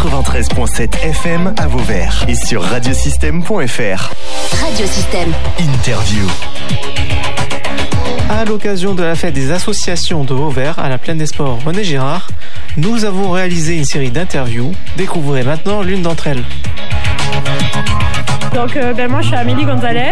93.7 FM à Vauvert et sur radiosystème.fr. Radiosystème. Interview. À l'occasion de la fête des associations de Vauvert à la Plaine des Sports René Girard, nous avons réalisé une série d'interviews. Découvrez maintenant l'une d'entre elles. Donc moi je suis Amélie Gonzalez,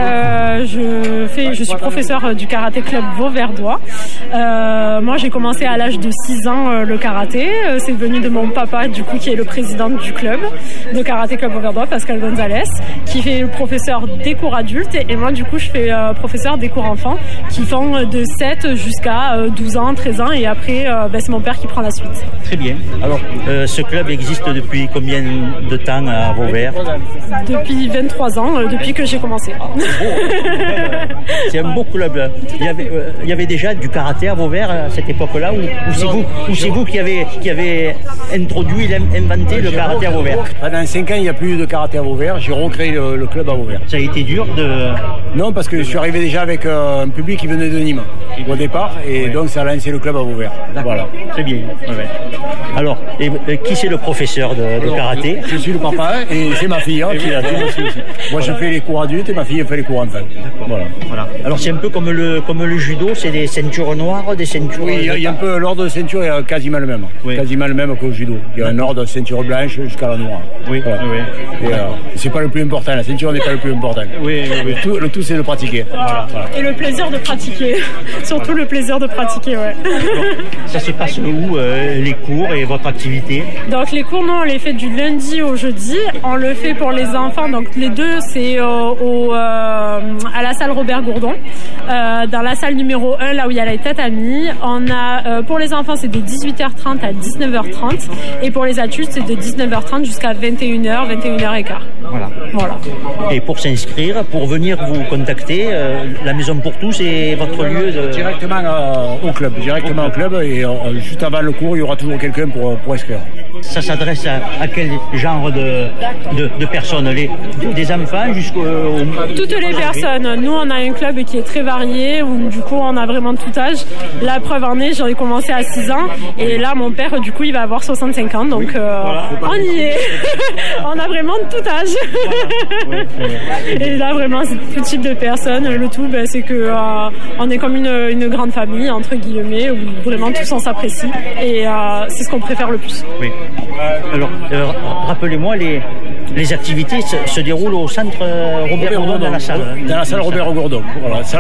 je suis professeure du karaté club vauverdois. Moi j'ai commencé à l'âge de 6 ans le karaté, c'est venu de mon papa du coup qui est le président du club de karaté club vauverdois, Pascal Gonzalez, qui fait professeur des cours adultes et moi du coup je fais professeur des cours enfants qui font de 7 jusqu'à 12 ans, 13 ans et après c'est mon père qui prend la suite. Très bien. Alors ce club existe depuis combien de temps à Vauvert ? Depuis 23 ans, depuis que j'ai commencé. C'est un beau club. Il y avait déjà du karaté à Vauvert à cette époque-là, ou c'est vous qui avez introduit, inventé le karaté à Vauvert? Pendant 5 ans, il n'y a plus de karaté à Vauvert. J'ai recréé le club à Vauvert. Ça a été dur de... Non, parce que je suis arrivé déjà avec un public qui venait de Nîmes au départ, et donc ça a lancé le club à Vauvert. Voilà. Très bien. Ouais. Alors, qui c'est le professeur de karaté? Je suis le papa et c'est ma fille qui l'a tout aussi. Moi je fais les cours adultes et ma fille fait les cours enfants. Voilà. Alors c'est un peu comme le judo, c'est des ceintures noires, des ceintures... Oui, il y a un peu l'ordre de ceinture est quasiment le même. Oui. Quasiment le même qu'au judo. Il y a un ordre de ceinture blanche jusqu'à la noire. Oui, voilà. Oui. Et, c'est pas le plus important, la ceinture n'est pas le plus important. Oui. Le tout c'est de pratiquer. Voilà. Et le plaisir de pratiquer. Surtout le plaisir de pratiquer, ouais. Ça se passe où, les cours et votre activité? Donc les cours, nous on les fait du lundi au jeudi. On le fait pour les enfants, donc les deux c'est à la salle Robert Gourdon, dans la salle numéro 1 là où il y a la tatami. On a pour les enfants c'est de 18h30 à 19h30 et pour les adultes c'est de 19h30 jusqu'à 21h, 21h15. Voilà. Et pour s'inscrire, pour venir vous contacter, la Maison pour tous est votre lieu de... Directement au club, et juste avant le cours il y aura toujours quelqu'un pour inscrire. Ça s'adresse à quel genre de personnes? Des enfants jusqu'au... Toutes les personnes. Nous, on a un club qui est très varié, où du coup, on a vraiment tout âge. La preuve en est, j'en ai commencé à 6 ans, et là, mon père, du coup, il va avoir 65 ans, donc on y est. On a vraiment tout âge. Et là, vraiment, c'est tout type de personnes. Le tout, c'est que on est comme une grande famille, entre guillemets, où vraiment tous on s'apprécie, et c'est ce qu'on préfère le plus. Oui. Alors, rappelez-moi, les activités se déroulent au centre Robert Gourdon dans la salle. Dans la salle Robert Gourdon. Voilà.